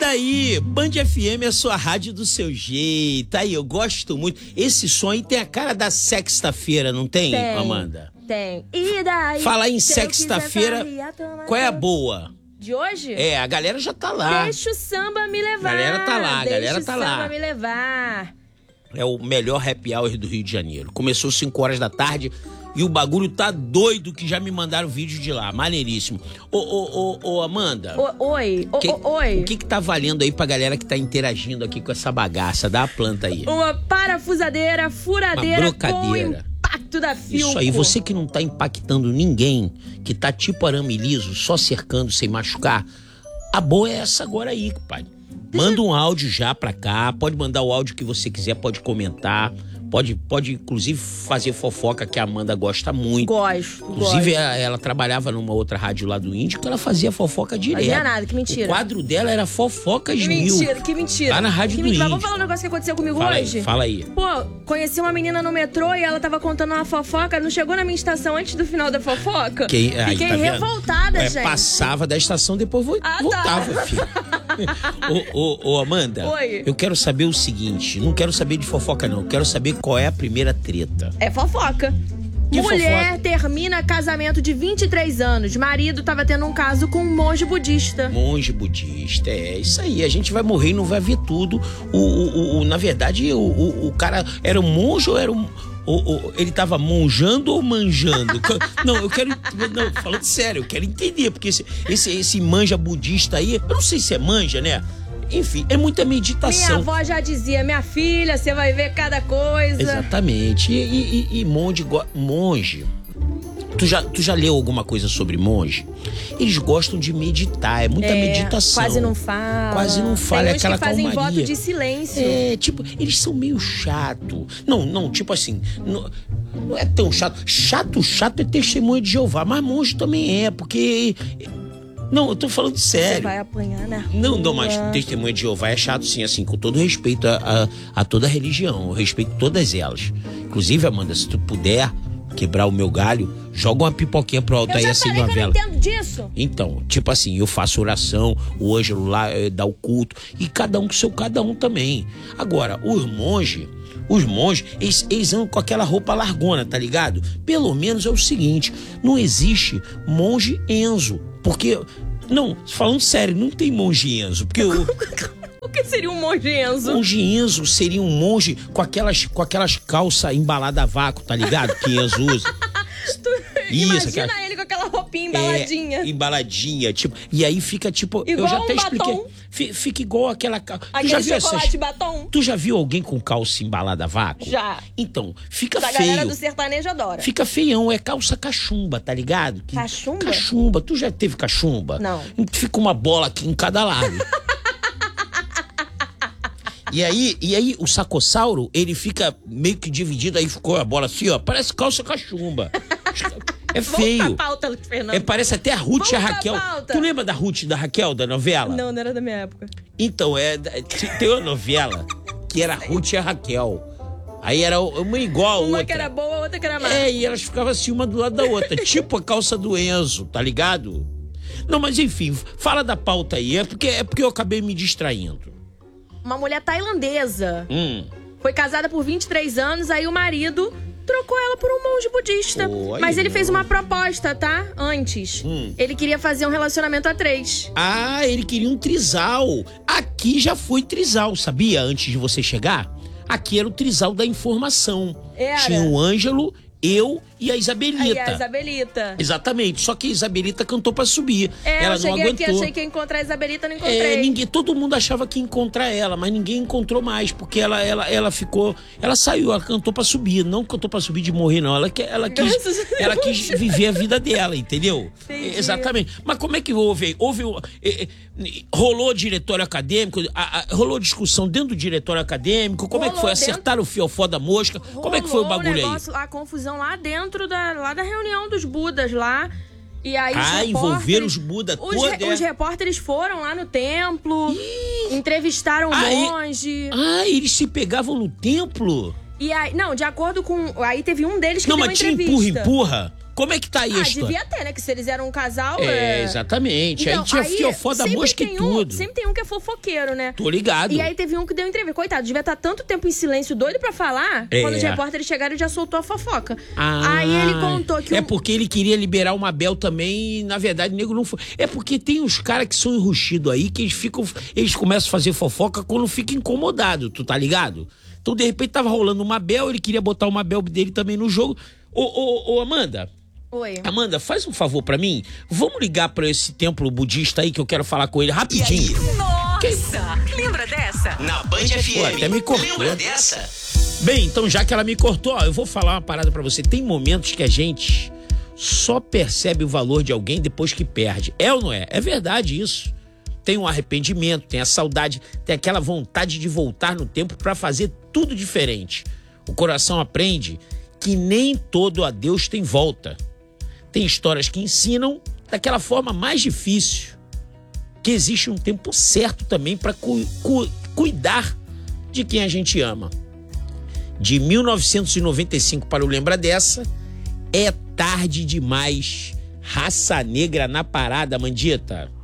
aí, Band FM é a sua rádio do seu jeito. Aí, eu gosto muito. Esse som aí tem a cara da sexta-feira, não tem, Amanda? Tem. E daí? Falar em sexta-feira, qual é a boa? De hoje? A galera já tá lá. Deixa o samba me levar. A galera tá lá, Deixa o samba me levar. É o melhor happy hour do Rio de Janeiro. Começou 5 horas da tarde e o bagulho tá doido que já me mandaram vídeo de lá. Maneiríssimo. Ô, Amanda. Oi. O que tá valendo aí pra galera que tá interagindo aqui com essa bagaça? Dá a planta aí. Uma parafusadeira, furadeira. Uma brocadeira. Com impacto da Philco. Isso aí, você que não tá impactando ninguém, que tá tipo arame liso, só cercando sem machucar, a boa é essa agora aí, pai. Manda um áudio já pra cá, pode mandar o áudio que você quiser, pode comentar, pode inclusive fazer fofoca que a Amanda gosta muito. Gosto. Inclusive ela trabalhava numa outra rádio lá do Índio que ela fazia fofoca direto. Fazia nada, que mentira. O quadro dela era Fofocas Mil. Que mentira. Lá na rádio do Índio. Mas vamos falar um negócio que aconteceu comigo hoje? Fala aí. Pô, conheci uma menina no metrô e ela tava contando uma fofoca, não chegou na minha estação antes do final da fofoca? Fiquei revoltada, gente. Passava da estação, depois voltava, filho. Ô, Amanda. Oi. Eu quero saber o seguinte, não quero saber de fofoca não, eu quero saber qual é a primeira treta. É fofoca. Mulher termina casamento de 23 anos. Marido tava tendo um caso com um monge budista. Monge budista, isso aí. A gente vai morrer e não vai ver tudo. Na verdade, o cara era um monge ou era um... ele tava monjando ou manjando? Não, eu quero... Não, falando sério, eu quero entender. Porque esse manja budista aí... Eu não sei se é manja, né? Enfim, é muita meditação. Minha avó já dizia, minha filha, você vai ver cada coisa. Exatamente. E monge... Tu já leu alguma coisa sobre monge? Eles gostam de meditar, é muita meditação. Quase não fala. Tem uns aquela que fazem calmaria. voto de silêncio. Tipo, eles são meio chato. Não, tipo assim, não é tão chato. Chato é testemunho de Jeová, mas monge também é, porque... Não, eu tô falando sério. Você vai apanhar na rua. Não, mas testemunha de Jeová é chato sim, assim, com todo respeito a toda a religião. Eu respeito todas elas. Inclusive, Amanda, se tu puder quebrar o meu galho, joga uma pipoquinha pro alto aí, acende uma vela. Eu não entendo disso. Então, tipo assim, eu faço oração, o Ângelo lá dá o culto, e cada um com seu cada um também. Agora, os monges, eles andam com aquela roupa largona, tá ligado? Pelo menos é o seguinte, não existe monge Enzo, porque... Não, falando sério, não tem monge Enzo, porque O que seria um monge Enzo? Monge Enzo seria um monge com aquelas calças embaladas a vácuo, tá ligado? Que Enzo usa. Imagina ele com aquela roupinha embaladinha. Embaladinha, tipo. E aí fica tipo. Igual eu já até expliquei. batom. Fica igual aquela calça. Aquele chocolate batom. Tu já viu alguém com calça embalada a vácuo? Já. Então, fica feio. A galera do sertanejo adora. Fica feião, é calça cachumba, tá ligado? Cachumba? Cachumba. Tu já teve cachumba? Não. Fica uma bola aqui em cada lado. E aí o sacossauro, ele fica meio que dividido, aí ficou a bola assim, ó, parece calça cachumba. É feio. Vamos pra pauta, Fernando. Parece até a Ruth e a Raquel. Tu lembra da Ruth e da Raquel, da novela? Não era da minha época. Então, tem uma novela que era a Ruth e a Raquel. Aí era uma igual a outra. Uma que era boa, a outra que era má. E elas ficavam assim, uma do lado da outra. Tipo a calça do Enzo, tá ligado? Não, mas enfim, fala da pauta aí. É porque eu acabei me distraindo. Uma mulher tailandesa. Foi casada por 23 anos, aí o marido trocou ela por um monge budista. Mas ele fez uma proposta, tá? Antes. Ele queria fazer um relacionamento a 3. Ah, ele queria um trisal. Aqui já foi trisal, sabia? Antes de você chegar. Aqui era o trisal da informação. Tinha o Ângelo, eu e a Isabelita. A Isabelita. Exatamente, só que a Isabelita cantou pra subir. Ela eu cheguei não aguentou. Aqui, achei que ia encontrar a Isabelita, não encontrei. Todo mundo achava que ia encontrar ela, mas ninguém encontrou mais, porque ela ficou... Ela saiu, ela cantou pra subir, não cantou pra subir de morrer, não. Ela quis viver a vida dela, entendeu? Entendi. Exatamente. Mas como é que houve? Rolou diretório acadêmico, rolou discussão dentro do diretório acadêmico, como é que foi? Acertaram o fiofó da mosca? Como é que foi o bagulho aí? A confusão lá dentro da reunião dos Budas lá. E aí envolveram os Budas todos. Os repórteres foram lá no templo, entrevistaram o monge. Eles se pegavam no templo? E aí, não, de acordo com... Aí teve um deles que deu uma entrevista. Não, mas tinha empurra. Como é que tá aí a história? Devia ter, né? Que se eles eram um casal... Exatamente. Então, aí tinha fiofó da mosca e tudo. Sempre tem um que é fofoqueiro, né? Tô ligado. E aí teve um que deu entrevista. Coitado, devia estar tanto tempo em silêncio, doido pra falar, quando os repórteres chegaram, ele já soltou a fofoca. Aí ele contou que... porque ele queria liberar o Mabel também e, na verdade, o nego não foi. É porque tem uns caras que são enrustidos aí, que eles começam a fazer fofoca quando ficam incomodados, tu tá ligado? Então, de repente, tava rolando o Mabel, ele queria botar o Mabel dele também no jogo. Ô, Amanda... Oi. Amanda, faz um favor pra mim. Vamos ligar pra esse templo budista aí que eu quero falar com ele rapidinho. Nossa, lembra dessa? Na Band FM. Pô, até me cortou. Lembra dessa? Bem, então já que ela me cortou, eu vou falar uma parada pra você. Tem momentos que a gente só percebe o valor de alguém depois que perde. É ou não é? É verdade isso. Tem um arrependimento, tem a saudade, tem aquela vontade de voltar no tempo pra fazer tudo diferente. O coração aprende que nem todo adeus tem volta. Tem histórias que ensinam daquela forma mais difícil, que existe um tempo certo também para cuidar de quem a gente ama. De 1995 para o Lembra Dessa, é tarde demais. Raça Negra na parada, Mandita.